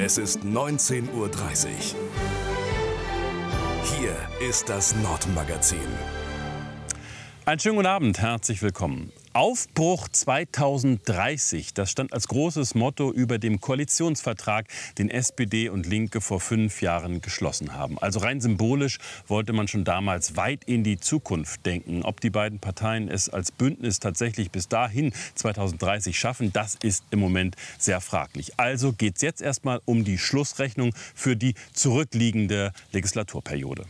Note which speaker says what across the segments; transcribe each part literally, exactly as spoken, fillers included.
Speaker 1: Es ist neunzehn Uhr dreißig. Hier ist das Nordmagazin.
Speaker 2: Einen schönen guten Abend, herzlich willkommen. Aufbruch zweitausenddreißig, das stand als großes Motto über dem Koalitionsvertrag, den S P D und Linke vor fünf Jahren geschlossen haben. Also rein symbolisch wollte man schon damals weit in die Zukunft denken. Ob die beiden Parteien es als Bündnis tatsächlich bis dahin zweitausenddreißig schaffen, das ist im Moment sehr fraglich. Also geht es jetzt erstmal um die Schlussrechnung für die zurückliegende Legislaturperiode.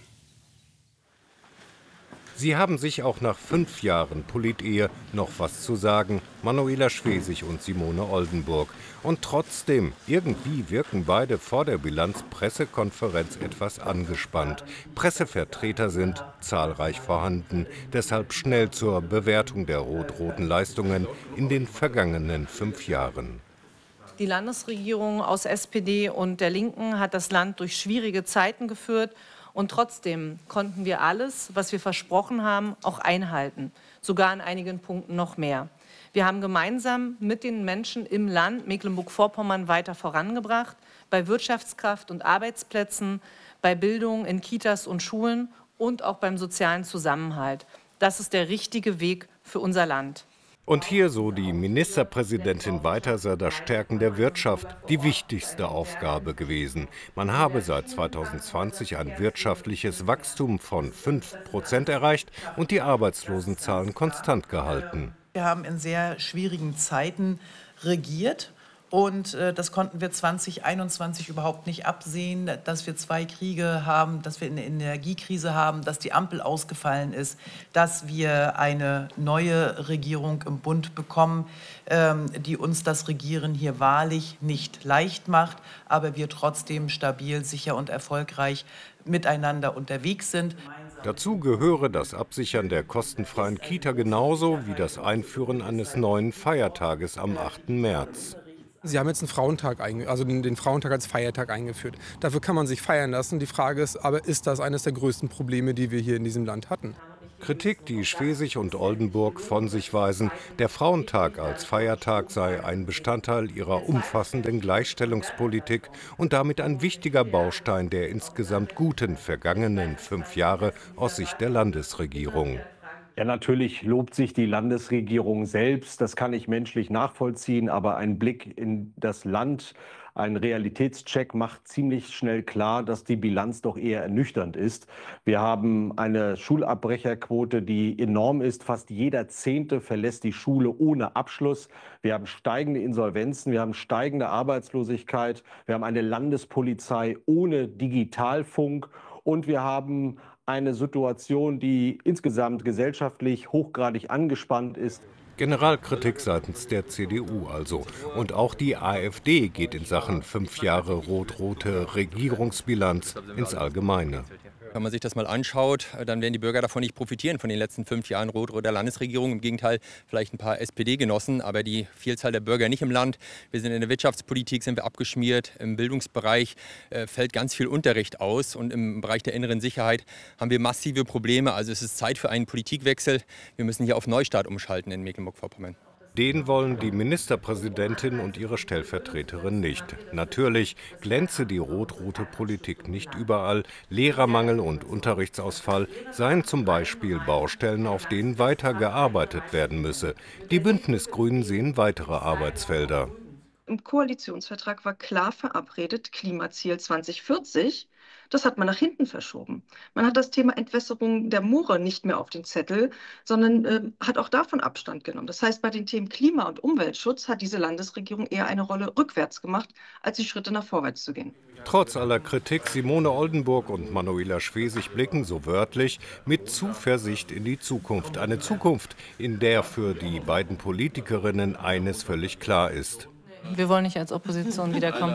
Speaker 3: Sie haben sich auch nach fünf Jahren Politehe noch was zu sagen, Manuela Schwesig und Simone Oldenburg. Und trotzdem, irgendwie wirken beide vor der Bilanzpressekonferenz etwas angespannt. Pressevertreter sind zahlreich vorhanden, deshalb schnell zur Bewertung der rot-roten Leistungen in den vergangenen fünf Jahren.
Speaker 4: Die Landesregierung aus S P D und der Linken hat das Land durch schwierige Zeiten geführt. Und trotzdem konnten wir alles, was wir versprochen haben, auch einhalten. Sogar an einigen Punkten noch mehr. Wir haben gemeinsam mit den Menschen im Land Mecklenburg-Vorpommern weiter vorangebracht. Bei Wirtschaftskraft und Arbeitsplätzen, bei Bildung in Kitas und Schulen und auch beim sozialen Zusammenhalt. Das ist der richtige Weg für unser Land.
Speaker 3: Und hier, so die Ministerpräsidentin weiter, sei das Stärken der Wirtschaft die wichtigste Aufgabe gewesen. Man habe seit zweitausendzwanzig ein wirtschaftliches Wachstum von fünf Prozent erreicht und die Arbeitslosenzahlen konstant gehalten.
Speaker 5: Wir haben in sehr schwierigen Zeiten regiert. Und äh, das konnten wir zweitausendeinundzwanzig überhaupt nicht absehen, dass wir zwei Kriege haben, dass wir eine Energiekrise haben, dass die Ampel ausgefallen ist, dass wir eine neue Regierung im Bund bekommen, ähm, die uns das Regieren hier wahrlich nicht leicht macht, aber wir trotzdem stabil, sicher und erfolgreich miteinander unterwegs sind.
Speaker 3: Dazu gehöre das Absichern der kostenfreien Kita genauso wie das Einführen eines neuen Feiertages am achten März.
Speaker 6: Sie haben jetzt einen Frauentag, also den Frauentag als Feiertag eingeführt. Dafür kann man sich feiern lassen. Die Frage ist aber, ist das eines der größten Probleme, die wir hier in diesem Land hatten?
Speaker 3: Kritik, die Schwesig und Oldenburg von sich weisen. Der Frauentag als Feiertag sei ein Bestandteil ihrer umfassenden Gleichstellungspolitik und damit ein wichtiger Baustein der insgesamt guten vergangenen fünf Jahre aus Sicht der Landesregierung.
Speaker 7: Ja, natürlich lobt sich die Landesregierung selbst. Das kann ich menschlich nachvollziehen. Aber ein Blick in das Land, ein Realitätscheck macht ziemlich schnell klar, dass die Bilanz doch eher ernüchternd ist. Wir haben eine Schulabbrecherquote, die enorm ist. Fast jeder Zehnte verlässt die Schule ohne Abschluss. Wir haben steigende Insolvenzen, wir haben steigende Arbeitslosigkeit. Wir haben eine Landespolizei ohne Digitalfunk. Und wir haben eine Situation, die insgesamt gesellschaftlich hochgradig angespannt ist.
Speaker 3: Generalkritik seitens der C D U also. Und auch die AfD geht in Sachen fünf Jahre rot-rote Regierungsbilanz ins Allgemeine.
Speaker 8: Wenn man sich das mal anschaut, dann werden die Bürger davon nicht profitieren, von den letzten fünf Jahren rot-roter Landesregierung. Im Gegenteil, vielleicht ein paar S P D-Genossen, aber die Vielzahl der Bürger nicht im Land. Wir sind in der Wirtschaftspolitik, sind wir abgeschmiert. Im Bildungsbereich äh, fällt ganz viel Unterricht aus. Und im Bereich der inneren Sicherheit haben wir massive Probleme. Also es ist Zeit für einen Politikwechsel. Wir müssen hier auf Neustart umschalten in Mecklenburg-Vorpommern.
Speaker 3: Den wollen die Ministerpräsidentin und ihre Stellvertreterin nicht. Natürlich glänze die rot-rote Politik nicht überall. Lehrermangel und Unterrichtsausfall seien zum Beispiel Baustellen, auf denen weiter gearbeitet werden müsse. Die Bündnisgrünen sehen weitere Arbeitsfelder.
Speaker 9: Im Koalitionsvertrag war klar verabredet, Klimaziel zweitausendvierzig. Das hat man nach hinten verschoben. Man hat das Thema Entwässerung der Moore nicht mehr auf den Zettel, sondern äh, hat auch davon Abstand genommen. Das heißt, bei den Themen Klima- und Umweltschutz hat diese Landesregierung eher eine Rolle rückwärts gemacht, als die Schritte nach vorwärts zu gehen.
Speaker 3: Trotz aller Kritik, Simone Oldenburg und Manuela Schwesig blicken, so wörtlich, mit Zuversicht in die Zukunft. Eine Zukunft, in der für die beiden Politikerinnen eines völlig klar ist.
Speaker 4: Wir wollen nicht als Opposition wiederkommen.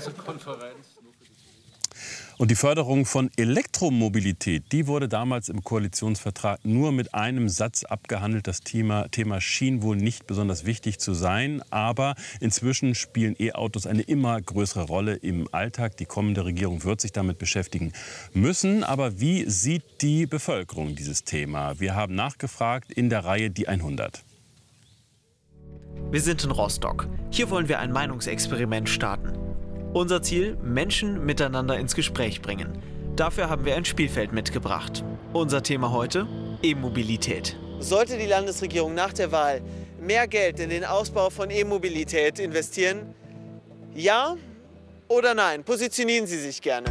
Speaker 2: Und die Förderung von Elektromobilität, die wurde damals im Koalitionsvertrag nur mit einem Satz abgehandelt. Das Thema, Thema schien wohl nicht besonders wichtig zu sein. Aber inzwischen spielen E-Autos eine immer größere Rolle im Alltag. Die kommende Regierung wird sich damit beschäftigen müssen. Aber wie sieht die Bevölkerung dieses Thema? Wir haben nachgefragt in der Reihe Die hundert.
Speaker 10: Wir sind in Rostock. Hier wollen wir ein Meinungsexperiment starten. Unser Ziel: Menschen miteinander ins Gespräch bringen. Dafür haben wir ein Spielfeld mitgebracht. Unser Thema heute: E-Mobilität.
Speaker 11: Sollte die Landesregierung nach der Wahl mehr Geld in den Ausbau von E-Mobilität investieren? Ja oder nein? Positionieren Sie sich gerne.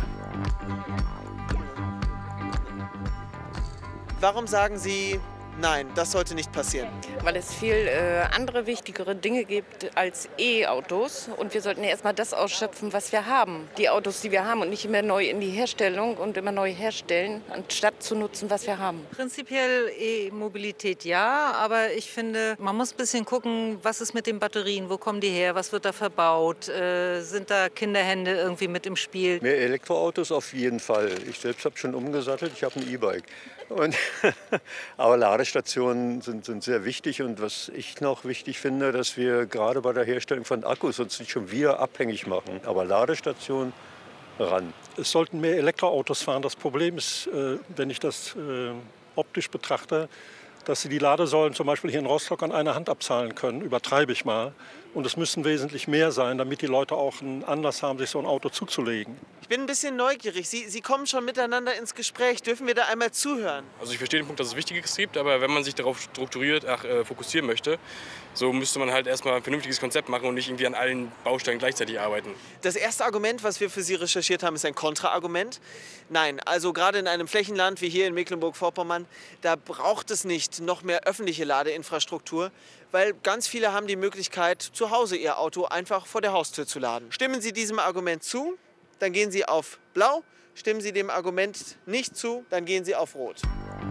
Speaker 11: Warum sagen Sie nein, das sollte nicht passieren?
Speaker 12: Weil es viel äh, andere wichtigere Dinge gibt als E-Autos. Und wir sollten ja erstmal das ausschöpfen, was wir haben. Die Autos, die wir haben und nicht immer neu in die Herstellung und immer neu herstellen, anstatt zu nutzen, was wir haben.
Speaker 4: Prinzipiell E-Mobilität ja, aber ich finde, man muss ein bisschen gucken, was ist mit den Batterien, wo kommen die her, was wird da verbaut, äh, sind da Kinderhände irgendwie mit im Spiel?
Speaker 13: Mehr Elektroautos auf jeden Fall. Ich selbst habe schon umgesattelt, ich habe ein E-Bike. Und aber Ladestationen sind, sind sehr wichtig, und was ich noch wichtig finde, dass wir gerade bei der Herstellung von Akkus uns nicht schon wieder abhängig machen. Aber Ladestationen ran.
Speaker 14: Es sollten mehr Elektroautos fahren. Das Problem ist, äh, wenn ich das äh, optisch betrachte, dass sie die Ladesäulen zum Beispiel hier in Rostock an einer Hand abzahlen können, übertreibe ich mal. Und es müssen wesentlich mehr sein, damit die Leute auch einen Anlass haben, sich so ein Auto zuzulegen.
Speaker 11: Ich bin ein bisschen neugierig. Sie, Sie kommen schon miteinander ins Gespräch. Dürfen wir da einmal zuhören?
Speaker 15: Also ich verstehe den Punkt, dass es Wichtiges gibt, aber wenn man sich darauf strukturiert ach, äh, fokussieren möchte, so müsste man halt erstmal ein vernünftiges Konzept machen und nicht irgendwie an allen Baustellen gleichzeitig arbeiten.
Speaker 11: Das erste Argument, was wir für Sie recherchiert haben, ist ein Kontraargument. Nein, also gerade in einem Flächenland wie hier in Mecklenburg-Vorpommern, da braucht es nicht noch mehr öffentliche Ladeinfrastruktur, weil ganz viele haben die Möglichkeit, zu Hause ihr Auto einfach vor der Haustür zu laden. Stimmen Sie diesem Argument zu, dann gehen Sie auf Blau. Stimmen Sie dem Argument nicht zu, dann gehen Sie auf Rot.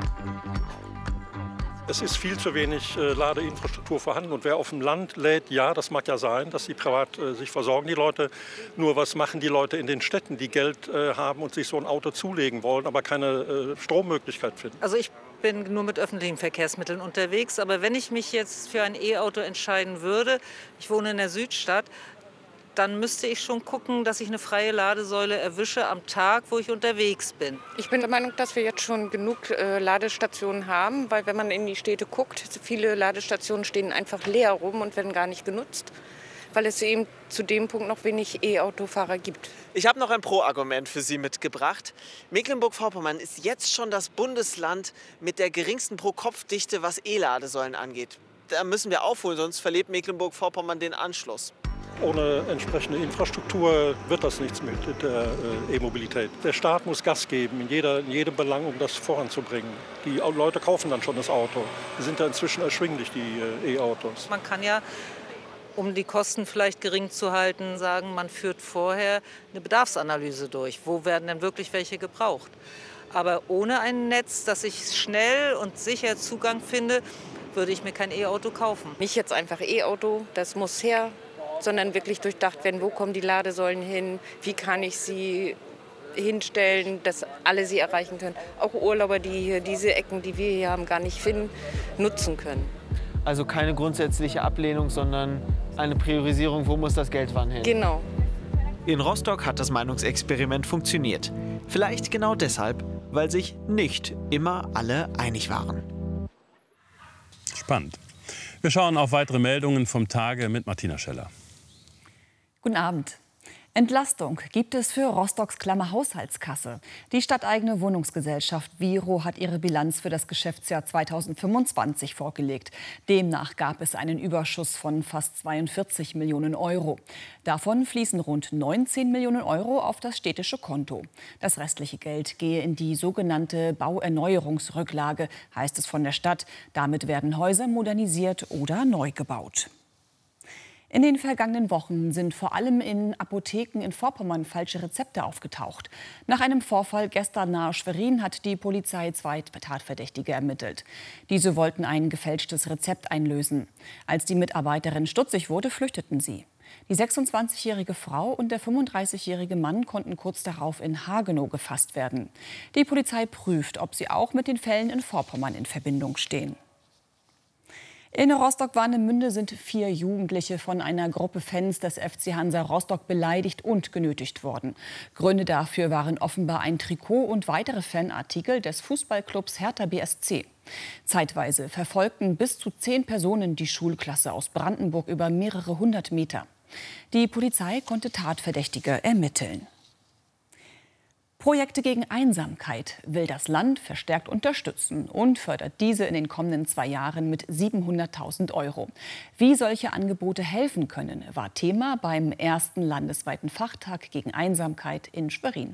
Speaker 14: Es ist viel zu wenig äh, Ladeinfrastruktur vorhanden. Und wer auf dem Land lädt, ja, das mag ja sein, dass sie privat äh, sich versorgen, die Leute. Nur was machen die Leute in den Städten, die Geld äh, haben und sich so ein Auto zulegen wollen, aber keine äh, Strommöglichkeit finden?
Speaker 4: Also ich bin nur mit öffentlichen Verkehrsmitteln unterwegs. Aber wenn ich mich jetzt für ein E-Auto entscheiden würde, ich wohne in der Südstadt, dann müsste ich schon gucken, dass ich eine freie Ladesäule erwische am Tag, wo ich unterwegs bin.
Speaker 12: Ich bin der Meinung, dass wir jetzt schon genug äh, Ladestationen haben, weil wenn man in die Städte guckt, viele Ladestationen stehen einfach leer rum und werden gar nicht genutzt, weil es eben zu dem Punkt noch wenig E-Autofahrer gibt.
Speaker 11: Ich habe noch ein Pro-Argument für Sie mitgebracht. Mecklenburg-Vorpommern ist jetzt schon das Bundesland mit der geringsten Pro-Kopf-Dichte, was E-Ladesäulen angeht. Da müssen wir aufholen, sonst verliert Mecklenburg-Vorpommern den Anschluss.
Speaker 14: Ohne entsprechende Infrastruktur wird das nichts mit der äh, E-Mobilität. Der Staat muss Gas geben in, jeder, in jedem Belang, um das voranzubringen. Die Leute kaufen dann schon das Auto. Die sind ja inzwischen erschwinglich, die äh, E-Autos.
Speaker 4: Man kann ja, um die Kosten vielleicht gering zu halten, sagen, man führt vorher eine Bedarfsanalyse durch. Wo werden denn wirklich welche gebraucht? Aber ohne ein Netz, dass ich schnell und sicher Zugang finde, würde ich mir kein E-Auto kaufen.
Speaker 12: Nicht jetzt einfach E-Auto, das muss her, sondern wirklich durchdacht werden, wo kommen die Ladesäulen hin, wie kann ich sie hinstellen, dass alle sie erreichen können. Auch Urlauber, die hier diese Ecken, die wir hier haben, gar nicht finden, nutzen können.
Speaker 10: Also keine grundsätzliche Ablehnung, sondern eine Priorisierung, wo muss das Geld wann hin?
Speaker 12: Genau.
Speaker 10: In Rostock hat das Meinungsexperiment funktioniert. Vielleicht genau deshalb, weil sich nicht immer alle einig waren.
Speaker 2: Spannend. Wir schauen auf weitere Meldungen vom Tage mit Martina Scheller.
Speaker 16: Guten Abend. Entlastung gibt es für Rostocks Klammer Haushaltskasse. Die stadteigene Wohnungsgesellschaft Viro hat ihre Bilanz für das Geschäftsjahr zweitausendfünfundzwanzig vorgelegt. Demnach gab es einen Überschuss von fast zweiundvierzig Millionen Euro. Davon fließen rund neunzehn Millionen Euro auf das städtische Konto. Das restliche Geld gehe in die sogenannte Bauerneuerungsrücklage, heißt es von der Stadt. Damit werden Häuser modernisiert oder neu gebaut. In den vergangenen Wochen sind vor allem in Apotheken in Vorpommern falsche Rezepte aufgetaucht. Nach einem Vorfall gestern nahe Schwerin hat die Polizei zwei Tatverdächtige ermittelt. Diese wollten ein gefälschtes Rezept einlösen. Als die Mitarbeiterin stutzig wurde, flüchteten sie. Die sechsundzwanzigjährige Frau und der fünfunddreißigjährige Mann konnten kurz darauf in Hagenow gefasst werden. Die Polizei prüft, ob sie auch mit den Fällen in Vorpommern in Verbindung stehen. In Rostock-Warnemünde sind vier Jugendliche von einer Gruppe Fans des F C Hansa Rostock beleidigt und genötigt worden. Gründe dafür waren offenbar ein Trikot und weitere Fanartikel des Fußballclubs Hertha B S C. Zeitweise verfolgten bis zu zehn Personen die Schulklasse aus Brandenburg über mehrere hundert Meter. Die Polizei konnte Tatverdächtige ermitteln. Projekte gegen Einsamkeit will das Land verstärkt unterstützen und fördert diese in den kommenden zwei Jahren mit siebenhunderttausend Euro. Wie solche Angebote helfen können, war Thema beim ersten landesweiten Fachtag gegen Einsamkeit in Schwerin.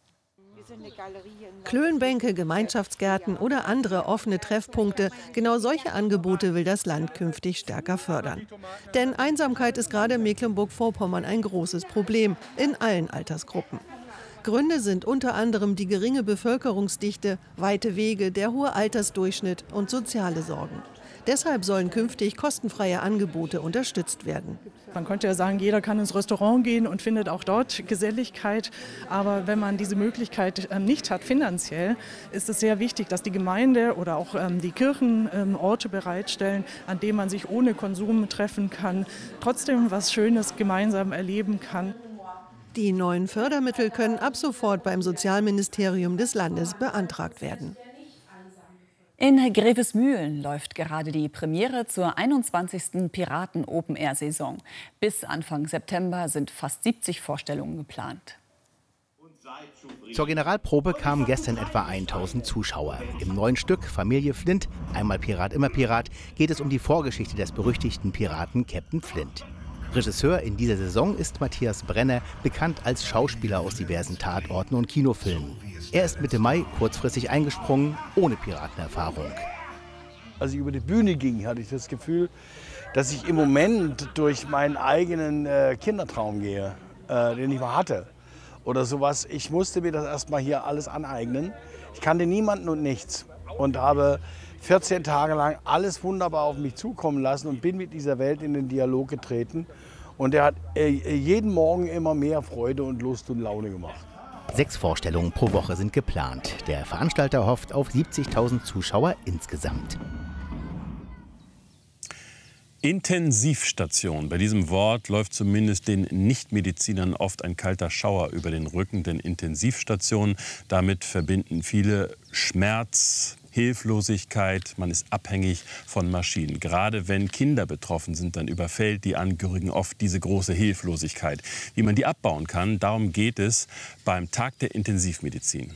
Speaker 17: Klönbänke, Gemeinschaftsgärten oder andere offene Treffpunkte, genau solche Angebote will das Land künftig stärker fördern. Denn Einsamkeit ist gerade in Mecklenburg-Vorpommern ein großes Problem in allen Altersgruppen. Gründe sind unter anderem die geringe Bevölkerungsdichte, weite Wege, der hohe Altersdurchschnitt und soziale Sorgen. Deshalb sollen künftig kostenfreie Angebote unterstützt werden.
Speaker 18: Man könnte ja sagen, jeder kann ins Restaurant gehen und findet auch dort Geselligkeit. Aber wenn man diese Möglichkeit nicht hat finanziell, ist es sehr wichtig, dass die Gemeinde oder auch die Kirchen Orte bereitstellen, an denen man sich ohne Konsum treffen kann, trotzdem was Schönes gemeinsam erleben kann.
Speaker 17: Die neuen Fördermittel können ab sofort beim Sozialministerium des Landes beantragt werden.
Speaker 16: In Grevesmühlen läuft gerade die Premiere zur einundzwanzigsten Piraten-Open-Air-Saison. Bis Anfang September sind fast siebzig Vorstellungen geplant.
Speaker 19: Zur Generalprobe kamen gestern etwa tausend Zuschauer. Im neuen Stück Familie Flint, einmal Pirat, immer Pirat, geht es um die Vorgeschichte des berüchtigten Piraten Captain Flint. Regisseur in dieser Saison ist Matthias Brenner, bekannt als Schauspieler aus diversen Tatorten und Kinofilmen. Er ist Mitte Mai kurzfristig eingesprungen, ohne Piratenerfahrung.
Speaker 20: Als ich über die Bühne ging, hatte ich das Gefühl, dass ich im Moment durch meinen eigenen äh, Kindertraum gehe, äh, den ich mal hatte. Oder sowas. Ich musste mir das erstmal hier alles aneignen. Ich kannte niemanden und nichts und habe vierzehn Tage lang alles wunderbar auf mich zukommen lassen und bin mit dieser Welt in den Dialog getreten. Und der hat äh, jeden Morgen immer mehr Freude und Lust und Laune gemacht.
Speaker 19: Sechs Vorstellungen pro Woche sind geplant. Der Veranstalter hofft auf siebzigtausend Zuschauer insgesamt.
Speaker 2: Intensivstation. Bei diesem Wort läuft zumindest den Nichtmedizinern oft ein kalter Schauer über den Rücken. Denn Intensivstation, damit verbinden viele Schmerz, Hilflosigkeit, man ist abhängig von Maschinen. Gerade wenn Kinder betroffen sind, dann überfällt die Angehörigen oft diese große Hilflosigkeit. Wie man die abbauen kann, darum geht es beim Tag der Intensivmedizin.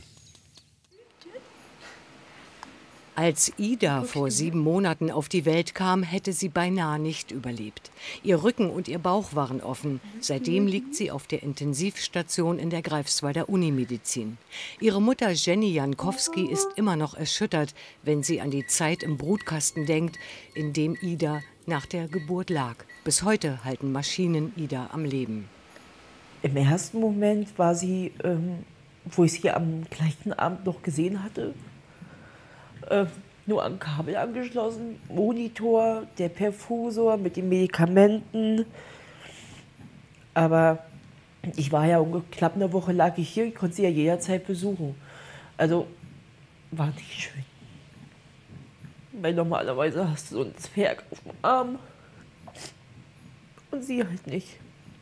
Speaker 21: Als Ida vor sieben Monaten auf die Welt kam, hätte sie beinahe nicht überlebt. Ihr Rücken und ihr Bauch waren offen. Seitdem liegt sie auf der Intensivstation in der Greifswalder Unimedizin. Ihre Mutter Jenny Jankowski ist immer noch erschüttert, wenn sie an die Zeit im Brutkasten denkt, in dem Ida nach der Geburt lag. Bis heute halten Maschinen Ida am Leben.
Speaker 22: Im ersten Moment war sie, ähm, wo ich sie am gleichen Abend noch gesehen hatte, Äh, nur an Kabel angeschlossen, Monitor, der Perfusor mit den Medikamenten. Aber ich war ja knapp eine Woche lag ich hier, ich konnte sie ja jederzeit besuchen. Also war nicht schön. Weil normalerweise hast du so ein Zwerg auf dem Arm und sie halt nicht.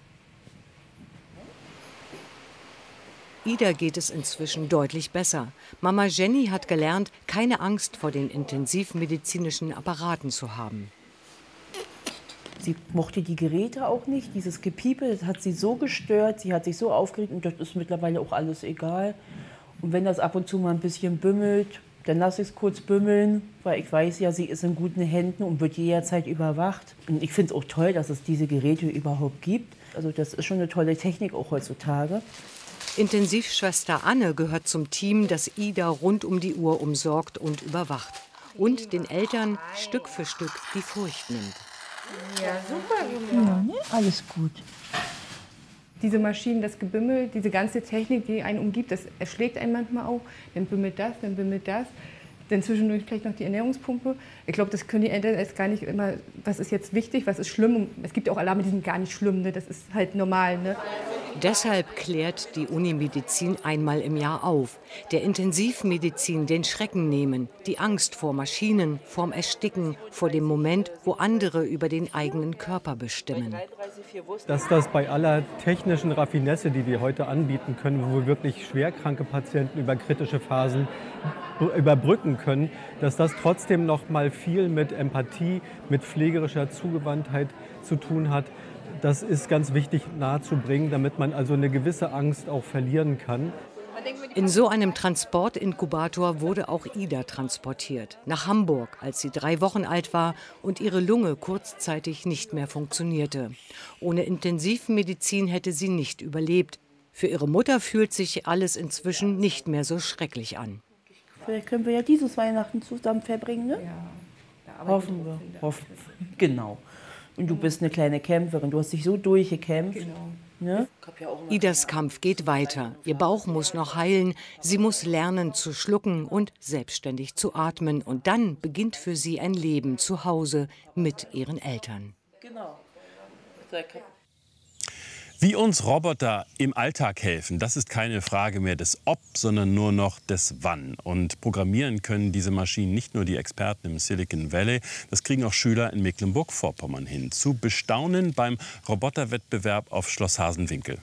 Speaker 21: Ida geht es inzwischen deutlich besser. Mama Jenny hat gelernt, keine Angst vor den intensivmedizinischen Apparaten zu haben.
Speaker 22: Sie mochte die Geräte auch nicht, dieses Gepiepe, das hat sie so gestört, sie hat sich so aufgeregt und das ist mittlerweile auch alles egal. Und wenn das ab und zu mal ein bisschen bümmelt, dann lasse ich es kurz bümmeln, weil ich weiß ja, sie ist in guten Händen und wird jederzeit überwacht. Und ich finde es auch toll, dass es diese Geräte überhaupt gibt. Also das ist schon eine tolle Technik auch heutzutage.
Speaker 21: Intensivschwester Anne gehört zum Team, das Ida rund um die Uhr umsorgt und überwacht. Und den Eltern Stück für Stück die Furcht nimmt.
Speaker 23: Ja, super gemacht. Ja, ne? Alles gut. Diese Maschinen, das Gebimmel, diese ganze Technik, die einen umgibt, das erschlägt einen manchmal auch. Dann bimmelt das, dann bimmelt das. Dann zwischendurch vielleicht noch die Ernährungspumpe. Ich glaube, das können die Eltern jetzt gar nicht immer, was ist jetzt wichtig, was ist schlimm. Es gibt auch Alarme, die sind gar nicht schlimm, ne? Das ist halt normal. Ne?
Speaker 21: Deshalb klärt die Unimedizin einmal im Jahr auf. Der Intensivmedizin den Schrecken nehmen, die Angst vor Maschinen, vorm Ersticken, vor dem Moment, wo andere über den eigenen Körper bestimmen.
Speaker 24: Dass das bei aller technischen Raffinesse, die wir heute anbieten können, wo wir wirklich schwerkranke Patienten über kritische Phasen überbrücken können, dass das trotzdem noch mal viel mit Empathie, mit pflegerischer Zugewandtheit zu tun hat. Das ist ganz wichtig nahezubringen, damit man also eine gewisse Angst auch verlieren kann.
Speaker 21: In so einem Transportinkubator wurde auch Ida transportiert. Nach Hamburg, als sie drei Wochen alt war und ihre Lunge kurzzeitig nicht mehr funktionierte. Ohne Intensivmedizin hätte sie nicht überlebt. Für ihre Mutter fühlt sich alles inzwischen nicht mehr so schrecklich an.
Speaker 22: Vielleicht können wir ja dieses Weihnachten zusammen verbringen, ne? Ja. Hoffen wir. Hoffen. Genau. Und du bist eine kleine Kämpferin. Du hast dich so durchgekämpft. Genau. Ne?
Speaker 21: Idas Kampf geht weiter. Ihr Bauch muss noch heilen. Sie muss lernen zu schlucken und selbstständig zu atmen. Und dann beginnt für sie ein Leben zu Hause mit ihren Eltern.
Speaker 2: Genau. Wie uns Roboter im Alltag helfen, das ist keine Frage mehr des Ob, sondern nur noch des Wann. Und programmieren können diese Maschinen nicht nur die Experten im Silicon Valley, das kriegen auch Schüler in Mecklenburg-Vorpommern hin. Zu bestaunen beim Roboterwettbewerb auf Schloss Hasenwinkel.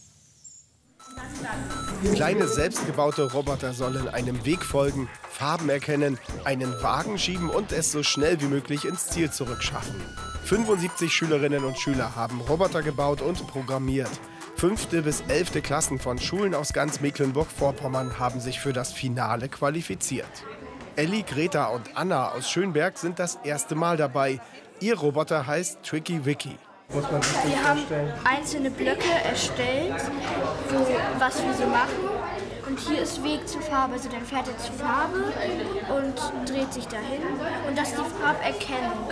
Speaker 1: Kleine selbstgebaute Roboter sollen einem Weg folgen, Farben erkennen, einen Wagen schieben und es so schnell wie möglich ins Ziel zurückschaffen. fünfundsiebzig Schülerinnen und Schüler haben Roboter gebaut und programmiert. Fünfte bis elfte Klassen von Schulen aus ganz Mecklenburg-Vorpommern haben sich für das Finale qualifiziert. Elli, Greta und Anna aus Schönberg sind das erste Mal dabei. Ihr Roboter heißt Tricky Vicky.
Speaker 5: Wir haben einzelne Blöcke erstellt, wo, was wir so machen. Und hier ist Weg zur Farbe, also dann fährt er zur Farbe und dreht sich dahin. Und das ist die Farberkennung.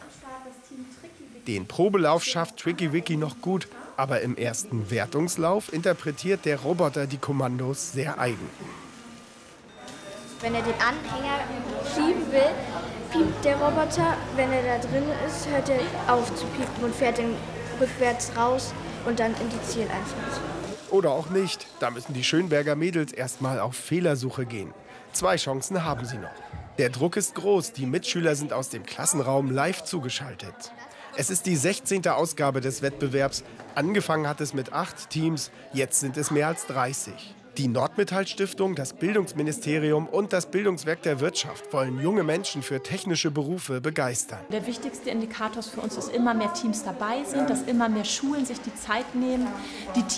Speaker 1: Den Probelauf schafft Tricky Vicky noch gut, aber im ersten Wertungslauf interpretiert der Roboter die Kommandos sehr eigen.
Speaker 5: Wenn er den Anhänger schieben will, piept der Roboter. Wenn er da drin ist, hört er auf zu piepen und fährt dann rückwärts raus und dann in die Zieleinfahrt.
Speaker 1: Oder auch nicht. Da müssen die Schönberger Mädels erstmal auf Fehlersuche gehen. Zwei Chancen haben sie noch. Der Druck ist groß. Die Mitschüler sind aus dem Klassenraum live zugeschaltet. Es ist die sechzehnte Ausgabe des Wettbewerbs. Angefangen hat es mit acht Teams, jetzt sind es mehr als dreißig. Die Nordmetall-Stiftung, das Bildungsministerium und das Bildungswerk der Wirtschaft wollen junge Menschen für technische Berufe begeistern.
Speaker 6: Der wichtigste Indikator für uns ist, dass immer mehr Teams dabei sind, dass immer mehr Schulen sich die Zeit nehmen, die